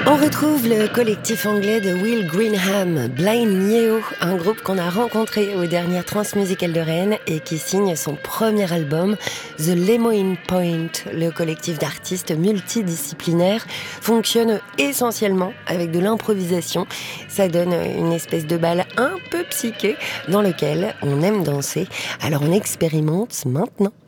On retrouve le collectif anglais de Will Greenham, Blind Yeo, un groupe qu'on a rencontré aux dernières Transmusicales de Rennes et qui signe son premier album, The Lemoine Point. Le collectif d'artistes multidisciplinaires fonctionne essentiellement avec de l'improvisation. Ça donne une espèce de bal un peu psyché dans lequel on aime danser. Alors on expérimente maintenant.